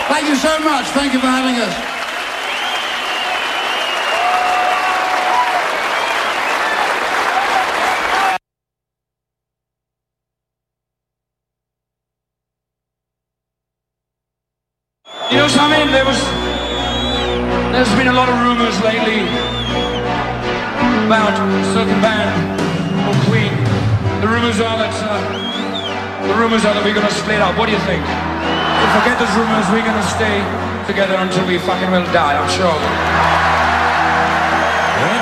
Thank you so much. Thank you for having us. You know something? There's been a lot of rumors lately about certain band or Queen. The rumors are that we're gonna split up. What do you think? Forget those rumors. We're gonna stay together until we fucking will die, I'm sure.